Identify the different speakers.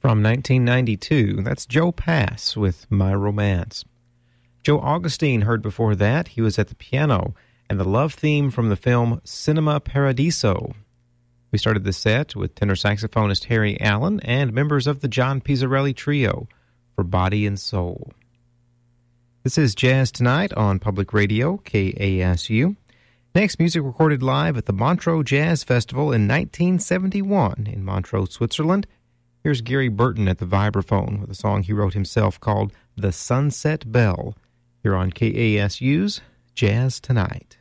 Speaker 1: From 1992, that's Joe Pass with My Romance. Joe Augustine heard before that. He was at the piano, and the love theme from the film Cinema Paradiso. We started the set with tenor saxophonist Harry Allen and members of the John Pizzarelli Trio for Body and Soul. This is Jazz Tonight on Public Radio, KASU. Next, music recorded live at the Montreux Jazz Festival in 1971 in Montreux, Switzerland. Here's Gary Burton at the vibraphone with a song he wrote himself called The Sunset Bell, here on KASU's Jazz Tonight.